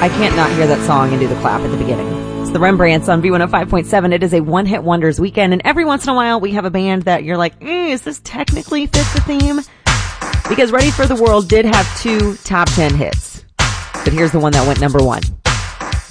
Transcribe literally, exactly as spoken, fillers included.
I can't not hear that song and do the clap at the beginning. It's the Rembrandts on B one oh five point seven. It is a one-hit wonders weekend, and every once in a while we have a band that you're like, eh, is this technically fit the theme? Because Ready for the World did have two top ten hits. But here's the one that went number one.